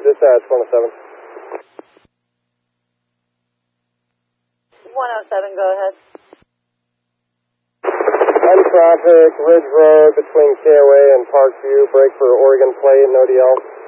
Dispatch 107. 107, go ahead. I'm traffic, Ridge Road between KOA and Parkview, break for Oregon Plate, no DL.